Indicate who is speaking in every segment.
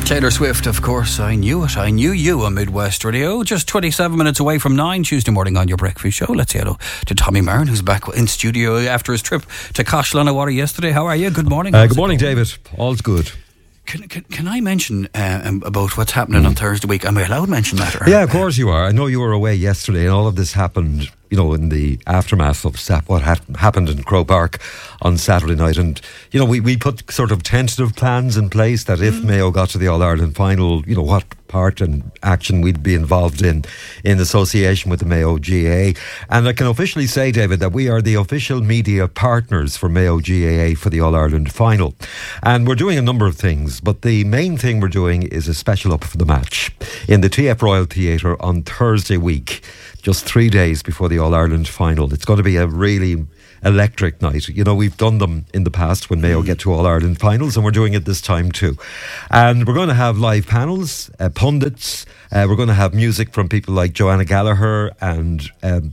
Speaker 1: Taylor Swift, of course. I knew it. I knew you on Midwest Radio. Just 27 minutes away from 9 Tuesday morning on your breakfast show. Let's say hello to Tommy Marron, who's back in studio after his trip to Coshlanawara yesterday. How are you? Good morning.
Speaker 2: Good morning, David. All's good.
Speaker 1: Can I mention about what's happening on Thursday week? Am I allowed to mention that?
Speaker 2: Yeah, of course you are. I know you were away yesterday and all of this happened, in the aftermath of what happened in Croke Park on Saturday night. And, we put sort of tentative plans in place that if Mayo got to the All-Ireland final, what part and action we'd be involved in association with the Mayo GAA. And I can officially say, David, that we are the official media partners for Mayo GAA for the All-Ireland final. And we're doing a number of things, but the main thing we're doing is a special up for the match in the TF Royal Theatre on Thursday week, just 3 days before the All-Ireland final. It's going to be a really electric night. We've done them in the past when Mayo get to All-Ireland finals, and we're doing it this time too. And we're going to have live panels, pundits. We're going to have music from people like Joanna Gallagher and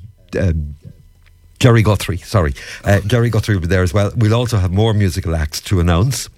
Speaker 2: Jerry Guthrie. Jerry Guthrie will be there as well. We'll also have more musical acts to announce.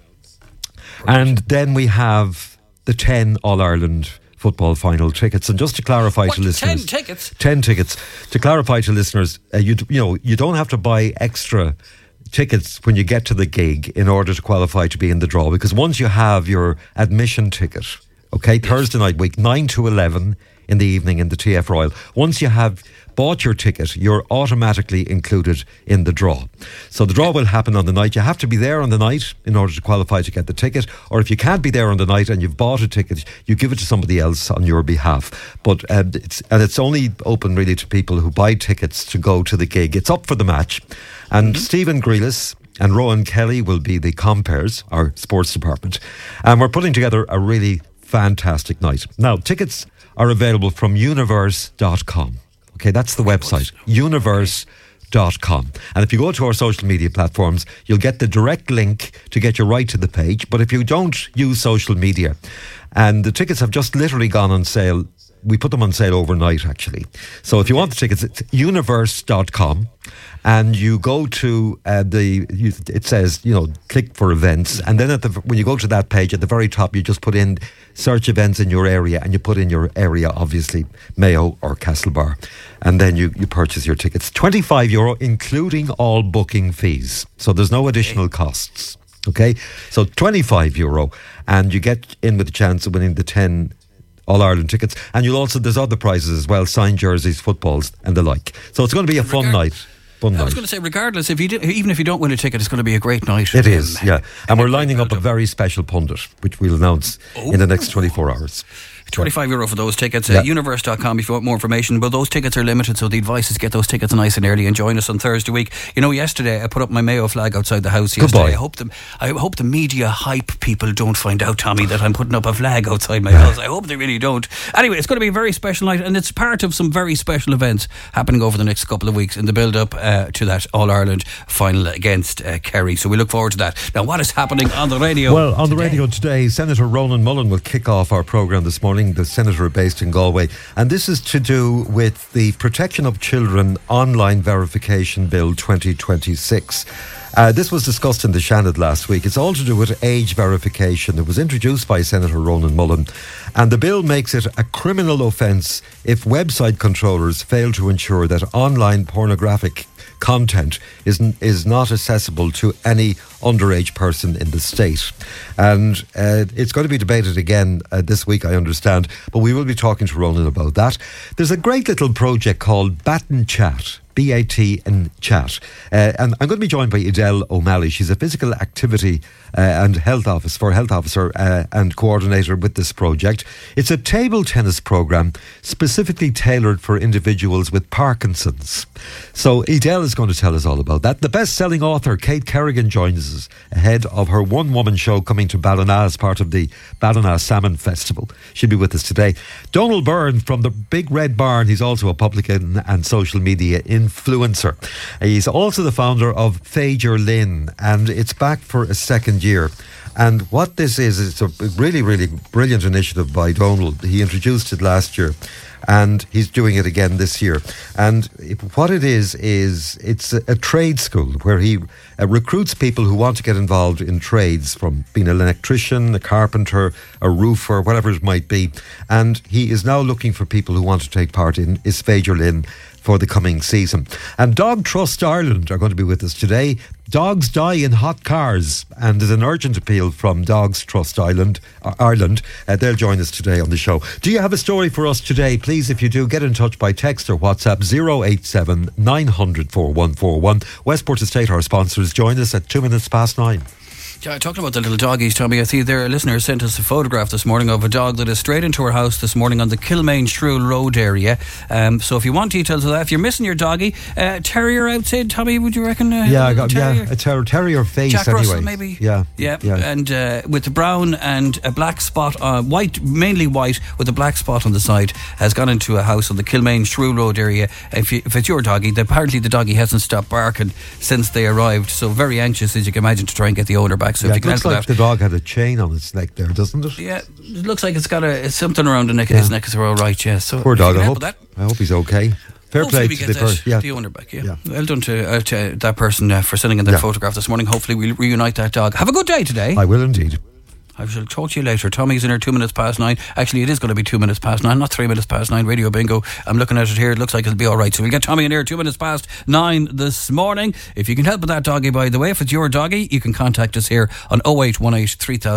Speaker 2: And then we have the 10 All-Ireland football final tickets. And just to clarify to listeners,
Speaker 1: 10 tickets?
Speaker 2: 10 tickets. To clarify to listeners, you don't have to buy extra tickets when you get to the gig in order to qualify to be in the draw, because once you have your admission ticket, Thursday night week, 9 to 11 in the evening in the TF Royal, once you have bought your ticket, you're automatically included in the draw. So the draw will happen on the night. You have to be there on the night in order to qualify to get the ticket, or if you can't be there on the night and you've bought a ticket, you give it to somebody else on your behalf. But it's only open really to people who buy tickets to go to the gig. It's up for the match, and Stephen Grealis and Rowan Kelly will be the compares, our sports department, and we're putting together a really fantastic night. Now, tickets are available from universe.com. Okay, that's the website, universe.com. And if you go to our social media platforms, you'll get the direct link to get you right to the page. But if you don't use social media, and the tickets have just literally gone on sale, we put them on sale overnight, actually. So if you want the tickets, it's universe.com. And you go to it says, click for events. And then when you go to that page, at the very top, you just put in search events in your area, and you put in your area, obviously, Mayo or Castlebar. And then you purchase your tickets. €25, including all booking fees. So there's no additional costs. Okay? So €25, and you get in with a chance of winning the 10 All-Ireland tickets. And there's other prizes as well, signed jerseys, footballs and the like. So it's going to be a fun night. I was
Speaker 1: going to say, regardless, even if you don't win a ticket, it's going to be a great night.
Speaker 2: It is, yeah. And we're lining up a very special pundit, which we'll announce in the next 24 hours.
Speaker 1: €25 for those tickets. Universe.com if you want more information. But those tickets are limited, so the advice is get those tickets nice and early and join us on Thursday week. Yesterday I put up my Mayo flag outside the house yesterday. I hope the media hype people don't find out, Tommy, that I'm putting up a flag outside my house. I hope they really don't. Anyway, it's going to be a very special night, and it's part of some very special events happening over the next couple of weeks in the build-up to that All-Ireland final against Kerry. So we look forward to that. Now, what is happening on the radio?
Speaker 2: Well, on the radio today, Senator Ronan Mullen will kick off our programme this morning, the Senator based in Galway. And this is to do with the Protection of Children Online Verification Bill 2026. This was discussed in the Seanad last week. It's all to do with age verification. It was introduced by Senator Ronan Mullen, and the bill makes it a criminal offence if website controllers fail to ensure that online pornographic content is not accessible to any underage person in the state. And it's going to be debated again this week, I understand, but we will be talking to Ronan about that. There's a great little project called Batten Chat, BAT and Chat. And I'm going to be joined by Edel O'Malley. She's a physical activity and health officer and coordinator with this project. It's a table tennis program specifically tailored for individuals with Parkinson's. So Edel is going to tell us all about that. The best-selling author Kate Kerrigan joins us ahead of her one-woman show coming to Ballina as part of the Ballina Salmon Festival. She'll be with us today. Donald Byrne from the Big Red Barn. He's also a publican and social media influencer. He's also the founder of Fager Lynn, and it's back for a second year. And what this is, it's a really, really brilliant initiative by Donald. He introduced it last year, and he's doing it again this year. And what it is it's a trade school where he recruits people who want to get involved in trades, from being an electrician, a carpenter, a roofer, whatever it might be. And he is now looking for people who want to take part in Isféidir Linn for the coming season. And Dog Trust Ireland are going to be with us today. Dogs die in hot cars, and there's an urgent appeal from Dogs Trust Ireland. They'll join us today on the show. Do you have a story for us today? Please, if you do, get in touch by text or WhatsApp 087 900 4141. Westport Estate, our sponsors, join us at 9:02.
Speaker 1: Yeah, talking about the little doggies, Tommy, I see their listener sent us a photograph this morning of a dog that is straight into her house this morning on the Kilmaine-Shrule Road area. So if you want details of that, if you're missing your doggie, terrier outside, Tommy, would you reckon?
Speaker 2: A terrier face.
Speaker 1: Jack
Speaker 2: anyway.
Speaker 1: Russell, maybe.
Speaker 2: Yeah.
Speaker 1: And with the brown and a black spot, white, mainly white, with a black spot on the side, has gone into a house on the Kilmaine-Shrule Road area. If it's your doggie, apparently the doggie hasn't stopped barking since they arrived. So very anxious, as you can imagine, to try and get the owner back. So if you can
Speaker 2: looks
Speaker 1: help
Speaker 2: like
Speaker 1: that.
Speaker 2: The dog had a chain on its neck there, doesn't it?
Speaker 1: Yeah, it looks like it's got something around the neck of his neck. Is all right, yeah. So
Speaker 2: poor dog. I hope he's okay. Fair play to the person.
Speaker 1: The owner back. Yeah. Well done to that person for sending in that photograph this morning. Hopefully we'll reunite that dog. Have a good day today.
Speaker 2: I will indeed.
Speaker 1: I shall talk to you later. Tommy's in here 9:02. Actually, it is going to be 9:02, not 9:03. Radio Bingo. I'm looking at it here. It looks like it'll be all right. So we'll get Tommy in here 9:02 this morning. If you can help with that doggy, by the way, if it's your doggy, you can contact us here on 0818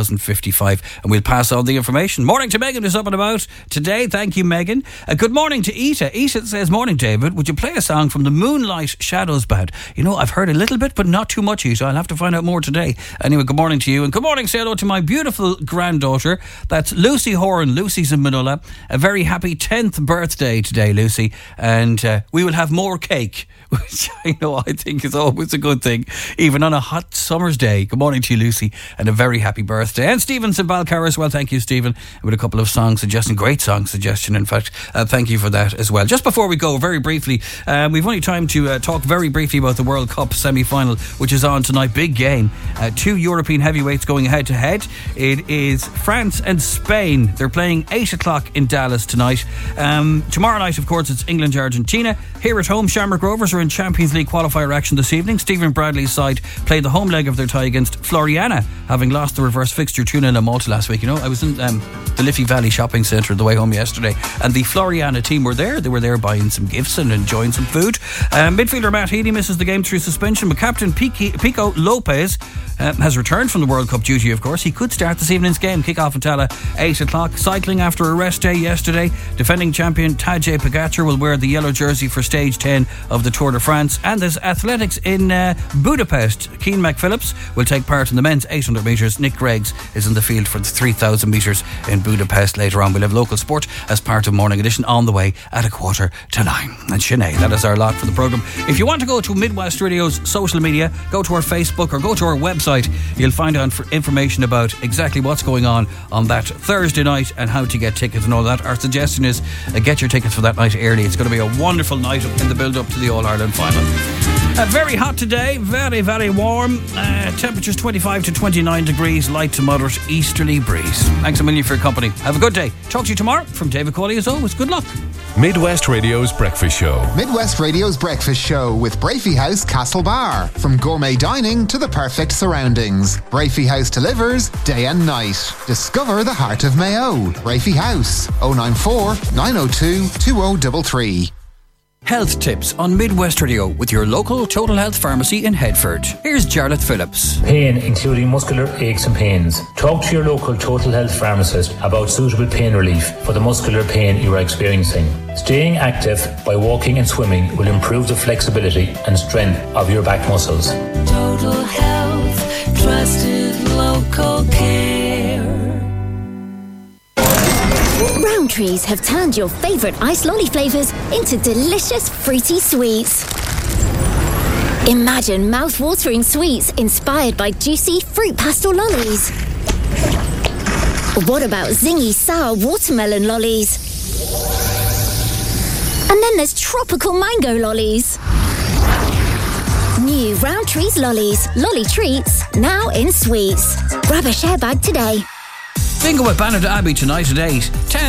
Speaker 1: 3055 and we'll pass on the information. Morning to Megan, who's up and about today. Thank you, Megan. Good morning to Ita. Ita says, morning, David. Would you play a song from the Moonlight Shadows Band? You know, I've heard a little bit, but not too much, Ita. I'll have to find out more today. Anyway, good morning to you. And good morning, say hello to my beautiful granddaughter. That's Lucy Horan. Lucy's in Manila. A very happy 10th birthday today, Lucy. And we will have more cake, which I think is always a good thing, even on a hot summer's day. Good morning to you, Lucy, and a very happy birthday. And Stephen's in Balcarra as well. Thank you, Stephen, with a couple of song suggestions. Great song suggestion, in fact. Thank you for that as well. Just before we go, very briefly, we've only time to talk very briefly about the World Cup semi-final, which is on tonight. Big game. Two European heavyweights going head-to-head. It is France and Spain. They're playing 8 o'clock in Dallas tonight. Tomorrow night, of course, it's England-Argentina. Here at home, Shamrock Rovers are in Champions League qualifier action this evening. Stephen Bradley's side played the home leg of their tie against Floriana, having lost the reverse fixture 2-0 in Malta last week. You know, I was in the Liffey Valley Shopping Centre on the way home yesterday, and the Floriana team were there. They were there buying some gifts and enjoying some food. Midfielder Matt Healy misses the game through suspension, but captain Pico Lopez has returned from the World Cup duty, of course. He could start this evening's game. Kick-off in Tala, 8 o'clock. Cycling after a rest day yesterday. Defending champion Tadej Pogacar will wear the yellow jersey for stage 10 of the Tour de France. And there's athletics in Budapest. Keane McPhillips will take part in the men's 800 metres. Nick Greggs is in the field for the 3,000 metres in Budapest later on. We'll have local sport as part of Morning Edition on the way at 9:15. And Sinead, that is our lot for the programme. If you want to go to Midwest Radio's social media, go to our Facebook or go to our website. You'll find out information about exactly what's going on that Thursday night and how to get tickets and all that. Our suggestion is get your tickets for that night early. It's going to be a wonderful night in the build-up to the All-Ireland final. Very hot today, very, very warm. Temperatures 25 to 29 degrees, light to moderate easterly breeze. Thanks a million for your company. Have a good day. Talk to you tomorrow. From David Cawley, as always, good luck.
Speaker 3: Midwest Radio's Breakfast Show.
Speaker 4: Midwest Radio's Breakfast Show with Brafey House Castlebar. From gourmet dining to the perfect surroundings, Brafey House delivers day and night. Discover the heart of Mayo. Brafey House, 094 902 2033.
Speaker 1: Health tips on Midwest Radio with your local Total Health pharmacy in Headford. Here's Jarlath Phillips.
Speaker 5: Pain, including muscular aches and pains. Talk to your local Total Health pharmacist about suitable pain relief for the muscular pain you are experiencing. Staying active by walking and swimming will improve the flexibility and strength of your back muscles.
Speaker 6: Total Health, trusted local care.
Speaker 7: Rowntrees have turned your favourite ice lolly flavours into delicious fruity sweets. Imagine mouth-watering sweets inspired by juicy fruit pastel lollies. What about zingy sour watermelon lollies? And then there's tropical mango lollies. New Rowntrees lollies, lolly treats, now in sweets. Grab a share bag today.
Speaker 1: Bingo at Banada Abbey tonight at 8.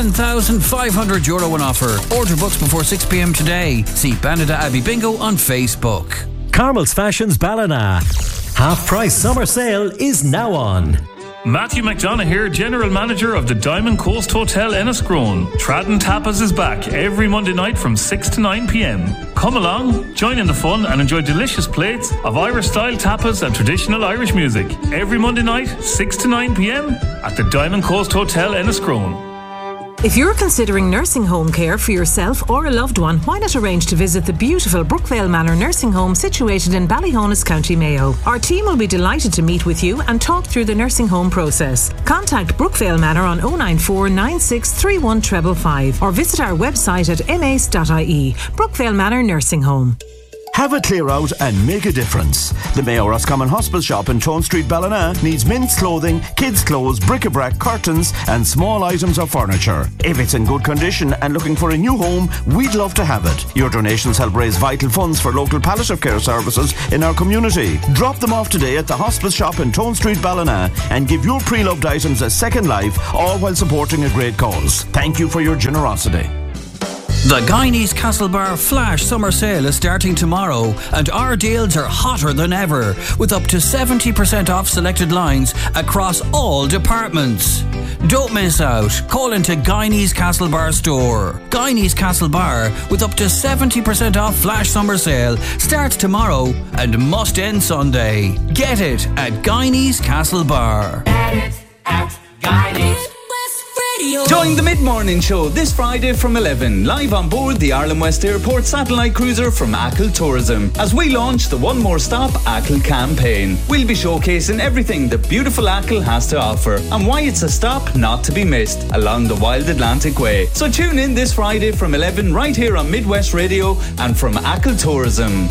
Speaker 1: €10,500 on offer. Order books before 6 p.m. today. See Banada Abbey Bingo on Facebook.
Speaker 8: Carmel's Fashions Ballina. Half price summer sale is now on.
Speaker 5: Matthew McDonough here, General Manager of the Diamond Coast Hotel Enniscrone. Tradden Tapas is back every Monday night from 6 to 9 p.m. Come along, join in the fun and enjoy delicious plates of Irish-style tapas and traditional Irish music. Every Monday night, 6 to 9 p.m. at the Diamond Coast Hotel Enniscrone.
Speaker 9: If you're considering nursing home care for yourself or a loved one, why not arrange to visit the beautiful Brookvale Manor Nursing Home situated in Ballyhonus, County Mayo. Our team will be delighted to meet with you and talk through the nursing home process. Contact Brookvale Manor on 094 9631 555 or visit our website at mace.ie. Brookvale Manor Nursing Home.
Speaker 10: Have a clear out and make a difference. The Mayo Roscommon Hospital shop in Tone Street, Ballina needs men's clothing, kids' clothes, bric-a-brac, curtains and small items of furniture. If it's in good condition and looking for a new home, we'd love to have it. Your donations help raise vital funds for local palliative care services in our community. Drop them off today at the hospital shop in Tone Street, Ballina and give your pre-loved items a second life, all while supporting a great cause. Thank you for your generosity.
Speaker 1: The Guineas Castlebar Flash Summer Sale is starting tomorrow and our deals are hotter than ever with up to 70% off selected lines across all departments. Don't miss out. Call into Guineas Castlebar store. Guineas Castlebar with up to 70% off Flash Summer Sale starts tomorrow and must end Sunday. Get it at Guineas Castlebar.
Speaker 6: Get it at Guineas.
Speaker 11: Join the Mid-Morning Show this Friday from 11, live on board the Ireland West Airport satellite cruiser from Achill Tourism, as we launch the One More Stop Achill campaign. We'll be showcasing everything that beautiful Achill has to offer and why it's a stop not to be missed along the Wild Atlantic Way. So tune in this Friday from 11 right here on Midwest Radio and from Achill Tourism.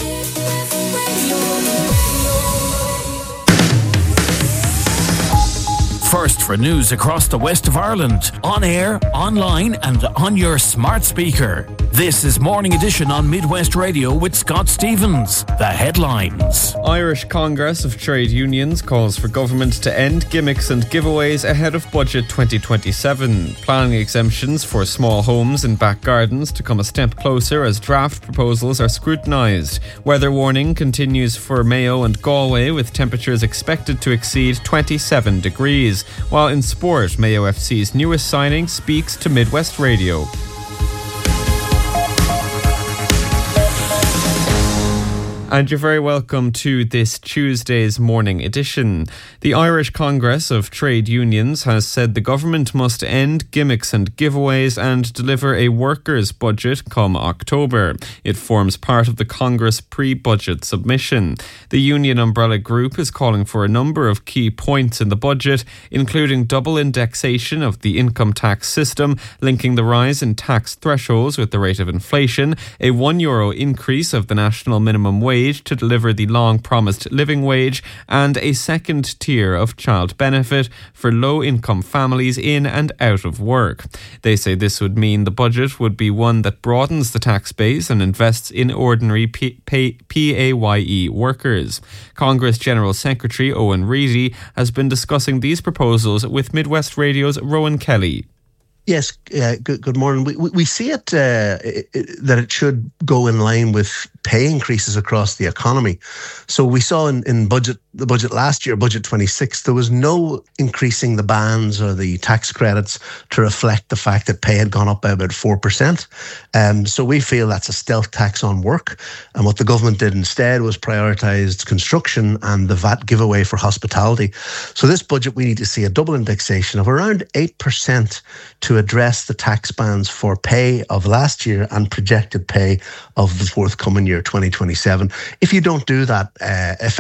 Speaker 12: First for news across the west of Ireland, on air, online and on your smart speaker. This is Morning Edition on Midwest Radio with Scott Stevens. The headlines.
Speaker 13: Irish Congress of Trade Unions calls for government to end gimmicks and giveaways ahead of Budget 2027. Planning exemptions for small homes and back gardens to come a step closer as draft proposals are scrutinised. Weather warning continues for Mayo and Galway with temperatures expected to exceed 27 degrees. While in sport, Mayo FC's newest signing speaks to Midwest Radio. And you're very welcome to this Tuesday's Morning Edition. The Irish Congress of Trade Unions has said the government must end gimmicks and giveaways and deliver a workers' budget come October. It forms part of the Congress pre-budget submission. The union umbrella group is calling for a number of key points in the budget, including double indexation of the income tax system, linking the rise in tax thresholds with the rate of inflation, a €1 increase of the national minimum wage to deliver the long-promised living wage, and a second tier of child benefit for low-income families in and out of work. They say this would mean the budget would be one that broadens the tax base and invests in ordinary PAYE workers. Congress General Secretary Owen Reedy has been discussing these proposals with Midwest Radio's Rowan Kelly.
Speaker 14: Yes, good morning. We see it that it should go in line with pay increases across the economy. So we saw in the budget last year, Budget 26, there was no increasing the bands or the tax credits to reflect the fact that pay had gone up by about 4%. So we feel that's a stealth tax on work. And what the government did instead was prioritised construction and the VAT giveaway for hospitality. So this budget, we need to see a double indexation of around 8% to address the tax bands for pay of last year and projected pay of the forthcoming year, 2027. If you don't do that,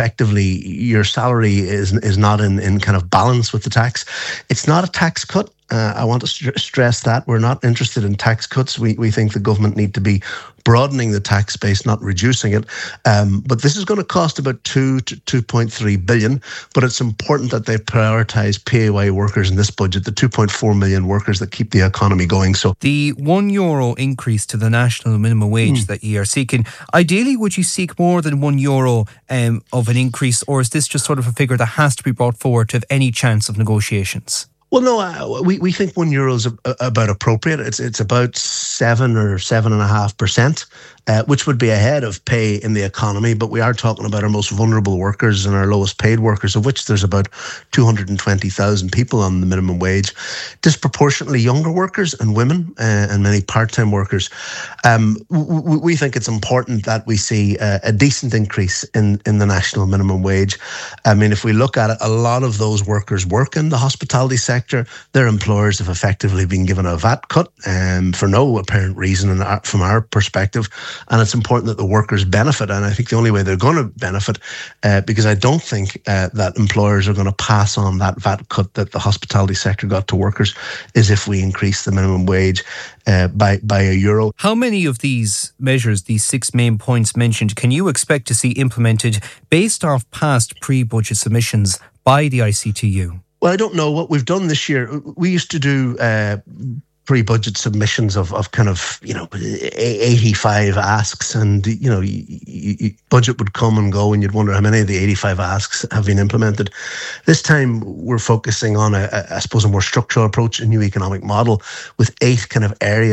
Speaker 14: effectively, your salary is not in kind of balance with the tax. It's not a tax cut. I want to stress that. We're not interested in tax cuts. We think the government need to be broadening the tax base, not reducing it. But this is going to cost about 2 to 2.3 billion. But it's important that they prioritise PAYE workers in this budget, the 2.4 million workers that keep the economy going. So
Speaker 15: the €1 increase to the national minimum wage that you are seeking, ideally, would you seek more than €1 of an increase, or is this just sort of a figure that has to be brought forward to have any chance of negotiations?
Speaker 14: Well, no, we think €1 is about appropriate. It's about 7 or 7.5%, which would be ahead of pay in the economy. But we are talking about our most vulnerable workers and our lowest paid workers, of which there's about 220,000 people on the minimum wage. Disproportionately younger workers and women and many part-time workers. We think it's important that we see a decent increase in the national minimum wage. I mean, if we look at it, a lot of those workers work in the hospitality sector. Their employers have effectively been given a VAT cut for no apparent reason from our perspective. And it's important that the workers benefit. And I think the only way they're going to benefit, because I don't think that employers are going to pass on that VAT cut that the hospitality sector got to workers, is if we increase the minimum wage by €1.
Speaker 15: How many of these measures, these 6 main points mentioned, can you expect to see implemented based off past pre-budget submissions by the ICTU?
Speaker 14: Well, I don't know what we've done this year. We used to do pre-budget submissions of kind of, 85 asks, and, budget would come and go and you'd wonder how many of the 85 asks have been implemented. This time we're focusing on, I suppose, a more structural approach, a new economic model with 8 kind of areas